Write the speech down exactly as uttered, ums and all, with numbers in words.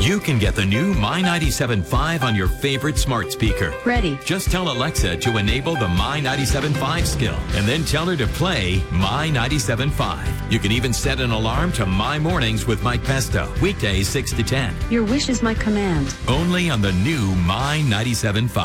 You can get the new My ninety-seven point five on your favorite smart speaker. Ready. Just tell Alexa to enable the My ninety-seven point five skill and then tell her to play My ninety-seven point five. You can even set an alarm to My Mornings with Mike Pesto. Weekdays six to ten. Your wish is my command. Only on the new My ninety-seven point five.